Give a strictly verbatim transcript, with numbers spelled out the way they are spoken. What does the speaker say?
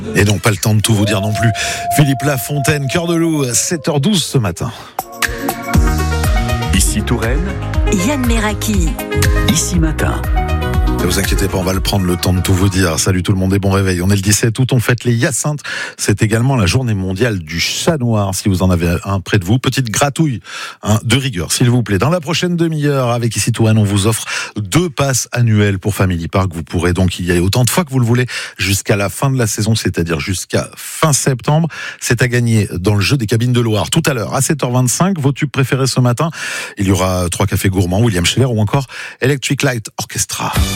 Et non, pas le temps de tout vous dire non plus. Philippe Lafontaine, Cœur de Loup, sept heures douze ce matin. Ici Touraine, Yann Meraki. Ici Matin. Ne vous inquiétez pas, on va le prendre le temps de tout vous dire. Salut tout le monde et bon réveil. On est le dix-sept août, on fête les Hyacinthes. C'est également la journée mondiale du chat noir, si vous en avez un près de vous. Petite gratouille hein, de rigueur, s'il vous plaît. Dans la prochaine demi-heure, avec Ici Touraine, on vous offre deux passes annuelles pour Family Park. Vous pourrez donc y aller autant de fois que vous le voulez jusqu'à la fin de la saison, c'est-à-dire jusqu'à fin septembre. C'est à gagner dans le jeu des cabines de Loire. Tout à l'heure, à sept heures vingt-cinq, vos tubes préférés ce matin. Il y aura trois cafés gourmands, William Scheller ou encore Electric Light Orchestra.